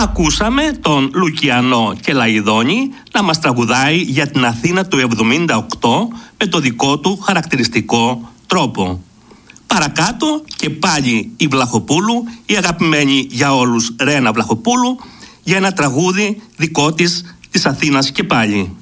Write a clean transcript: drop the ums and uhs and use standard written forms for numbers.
Ακούσαμε τον Λουκιανό και Λαϊδόνη να μας τραγουδάει για την Αθήνα του 78 με το δικό του χαρακτηριστικό τρόπο. Παρακάτω και πάλι η Βλαχοπούλου, η αγαπημένη για όλους Ρένα Βλαχοπούλου, για ένα τραγούδι δικό της Αθήνας και πάλι.